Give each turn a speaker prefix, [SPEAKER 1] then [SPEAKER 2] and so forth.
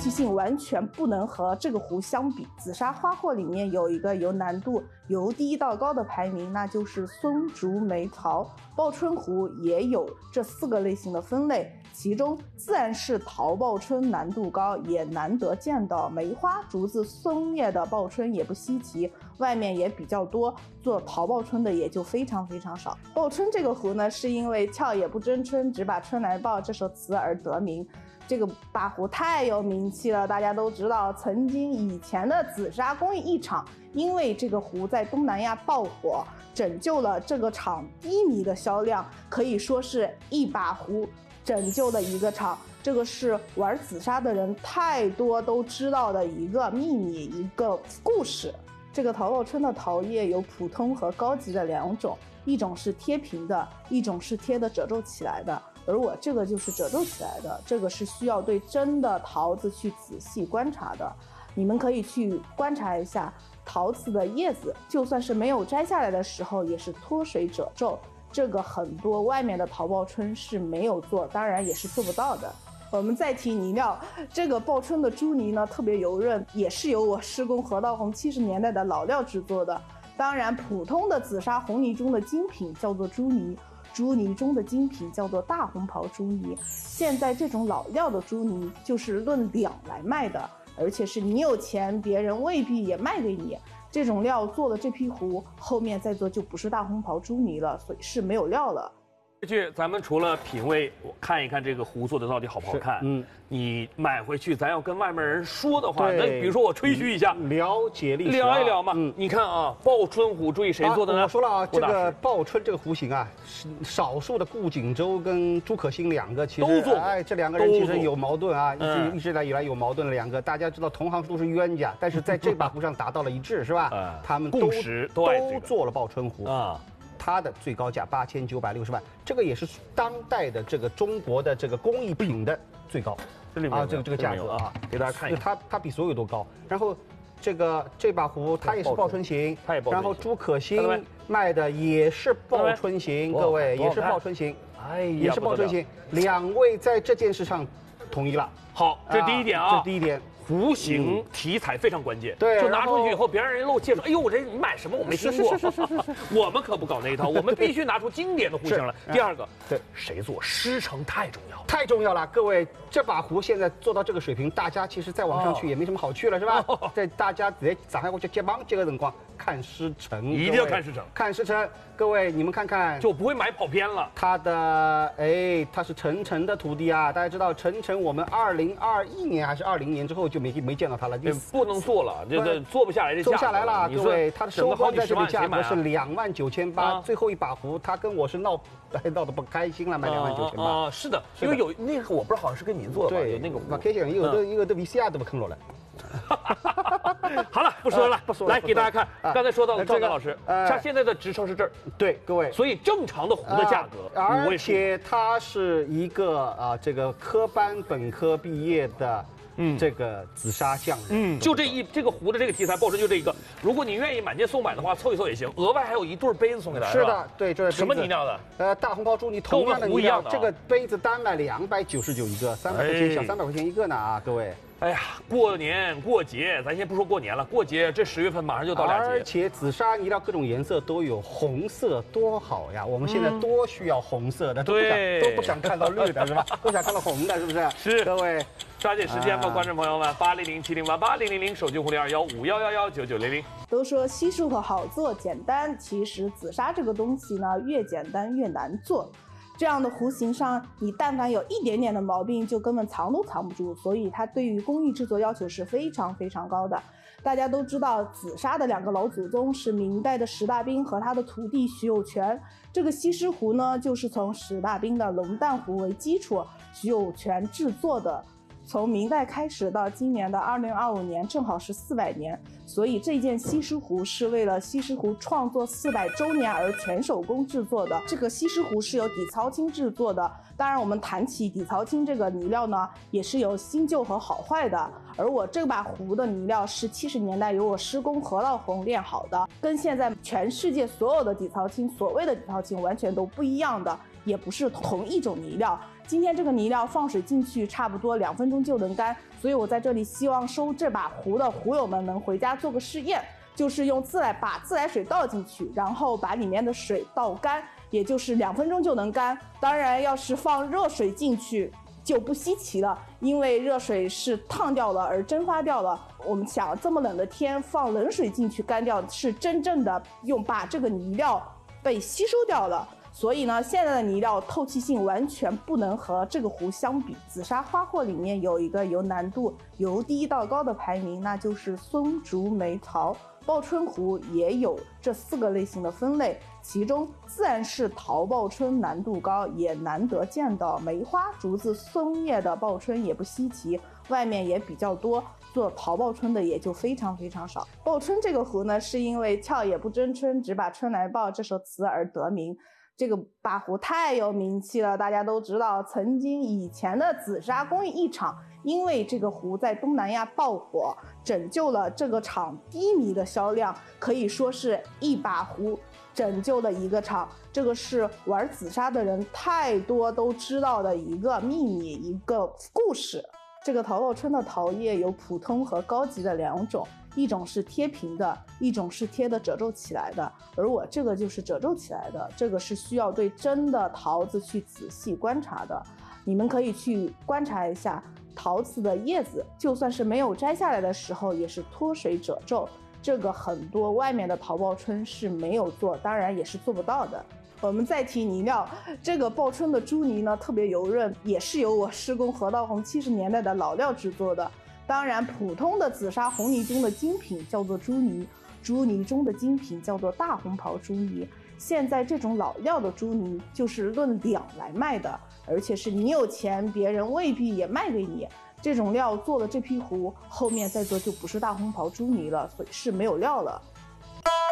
[SPEAKER 1] 气性完全不能和这个壶相比。紫砂花卉里面有一个由难度由低到高的排名，那就是松竹梅桃。报春壶也有这4个类型的分类，其中自然是桃报春难度高，也难得见到梅花、竹子、松叶的报春也不稀奇，外面也比较多，做桃报春的也就非常少。报春这个壶呢，是因为俏也不争春，只把春来报这首词而得名。这个把壶太有名气了，大家都知道，曾经以前的紫砂工艺一厂，因为这个壶在东南亚爆火，拯救了这个厂低迷的销量，可以说是一把壶拯救了一个厂。这个是玩紫砂的人太多都知道的一个秘密，一个故事。这个桃报春的桃叶有普通和高级的2种，一种是贴平的，一种是贴的褶皱起来的。而我这个就是褶皱起来的，这个是需要对真的桃子去仔细观察的。你们可以去观察一下桃子的叶子，就算是没有摘下来的时候也是脱水褶皱，这个很多外面的桃报春是没有做，当然也是做不到的。我们再提泥料，这个报春的朱泥呢特别油润，也是由我师公何道红70年代的老料制作的。当然普通的紫砂红泥中的精品叫做朱泥，朱泥中的精品叫做大红袍朱泥。现在这种老料的朱泥就是论两来卖的，而且是你有钱别人未必也卖给你。这种料做的这批壶后面再做就不是大红袍朱泥了，所以是没有料了。
[SPEAKER 2] 咱们除了品味，我看一看这个壶做的到底好不好看。你买回去，咱要跟外面人说的话，那比如说我吹嘘一下，
[SPEAKER 3] 了解历史，
[SPEAKER 2] 聊一聊嘛。你看啊，报春壶，注意谁做的呢？
[SPEAKER 3] 我说了啊，这个报春这个壶型啊，少数的顾景舟跟朱可心2个其实都做，这2个人其实有矛盾啊，一直以来有矛盾的2个，大家知道同行都是冤家，但是在这把壶上达到了一致，是吧？他们都做了报春壶啊。它的最高价8960万，这个也是当代的这个中国的这个工艺品的最高啊，这个价格啊，
[SPEAKER 2] 给大家看一下，
[SPEAKER 3] 它比所有都高。然后这把壶它也是报春型，然后朱可心卖的也是报春型，各位也是报春型，也是报春型，2位在这件事上统一了。
[SPEAKER 2] 好，这是第一点啊，
[SPEAKER 3] 这是第一点。
[SPEAKER 2] 壶型题材非常关键，
[SPEAKER 3] 对，
[SPEAKER 2] 就拿出去以后，别让人露怯说，哎呦，我这你买什么？我没听过。是。我们可不搞那一套，我们必须拿出经典的壶型来。第二个，
[SPEAKER 3] 对，
[SPEAKER 2] 谁做师承太重要，
[SPEAKER 3] 太重要了。各位，这把壶现在做到这个水平，大家其实再往上去也没什么好去了，是吧？在大家在上海我去接棒这个辰光，看师承，
[SPEAKER 2] 一定要看师承，
[SPEAKER 3] 看师承。各位，你们看看，
[SPEAKER 2] 就不会买跑偏了。
[SPEAKER 3] 他是陈诚的徒弟啊，大家知道陈诚，我们2021年还是20年之后就没见到他了，
[SPEAKER 2] 不能做了，这个做不下来，这
[SPEAKER 3] 做不下来了。各位，他的收官在这里价格是29800，最后一把壶他跟我是闹得不开心了，卖29800
[SPEAKER 2] 啊。是的，因为有那个我不知道好像是跟您做的吧，有那个
[SPEAKER 3] 不开心，一个都 VCR 都不坑落了。
[SPEAKER 2] 好了，不说了，来给大家看，刚才说到了赵丹老师，他现在的职称是这儿，
[SPEAKER 3] 对各位，
[SPEAKER 2] 所以正常的壶的价格5位数，
[SPEAKER 3] 而且他是一个这个科班本科毕业的。这个紫砂匠人，
[SPEAKER 2] 就这个壶的这个题材，报春就这一个。如果你愿意满街送买的话，凑一凑也行。额外还有一对杯子送给大家。
[SPEAKER 3] 是的，对，这
[SPEAKER 2] 什么泥料的？
[SPEAKER 3] 大红袍朱泥，同样的泥料，这个杯子单卖299一个，300块钱，小300块钱一个呢啊，各位。
[SPEAKER 2] 哎呀，过年过节，咱先不说过年了，过节这10月份马上就到2节。
[SPEAKER 3] 而且紫砂泥料各种颜色都有，红色多好呀！我们现在多需要红色的，都不想看到绿的是吧？都想看到红的，是不是？
[SPEAKER 2] 是，
[SPEAKER 3] 各位。
[SPEAKER 2] 抓紧时间吧，观众朋友们，80070880000，手机互联215119900。
[SPEAKER 1] 都说稀疏和好做简单，其实紫砂这个东西呢，越简单越难做。这样的壶型上，你但凡有一点点的毛病，就根本藏都藏不住，所以它对于工艺制作要求是非常高的。大家都知道，紫砂的2个老祖宗是明代的石大彬和他的徒弟徐有泉。这个西施壶呢，就是从石大彬的龙蛋壶为基础，徐有泉制作的。从明代开始到今年的2025年，正好是400年，所以这件西施壶是为了西施壶创作400周年而全手工制作的。这个西施壶是由底槽青制作的，当然我们谈起底槽青这个泥料呢，也是有新旧和好坏的。而我这把壶的泥料是70年代由我师公何道红炼好的，跟现在全世界所有的底槽青所谓的底槽青完全都不一样的，也不是同一种泥料。 今天这个泥料放水进去差不多2分钟就能干，所以我在这里希望收这把壶的壶友们能回家做个试验，就是用把自来水倒进去，然后把里面的水倒干，也就是2分钟就能干。当然要是放热水进去就不稀奇了，因为热水是烫掉了而蒸发掉了。我们想这么冷的天放冷水进去干掉，是真正的把这个泥料被吸收掉了。所以呢，现在的泥料透气性完全不能和这个壶相比。紫砂花货里面有一个由难度由低到高的排名，那就是松竹梅桃。报春壶也有这4个类型的分类，其中自然是桃报春难度高，也难得见到梅花、竹子、松叶的报春也不稀奇，外面也比较多，做桃报春的也就非常非常少。报春这个壶呢，是因为俏也不争春，只把春来报这首词而得名。这个把壶太有名气了，大家都知道，曾经以前的紫砂工艺一厂，因为这个壶在东南亚爆火，拯救了这个厂低迷的销量，可以说是一把壶拯救了一个厂。这个是玩紫砂的人太多都知道的一个秘密，一个故事。这个桃报春的桃叶有普通和高级的2种，一种是贴平的，一种是贴的褶皱起来的，而我这个就是褶皱起来的，这个是需要对真的桃子去仔细观察的。你们可以去观察一下桃子的叶子，就算是没有摘下来的时候也是脱水褶皱，这个很多外面的桃报春是没有做，当然也是做不到的。我们再提泥料，这个报春的朱泥呢特别油润，也是由我师公何道红70年代的老料制作的。当然普通的紫砂红泥中的精品叫做朱泥，朱泥中的精品叫做大红袍朱泥。现在这种老料的朱泥就是论两来卖的，而且是你有钱别人未必也卖给你。这种料做了这批壶，后面再做就不是大红袍朱泥了，所以是没有料了。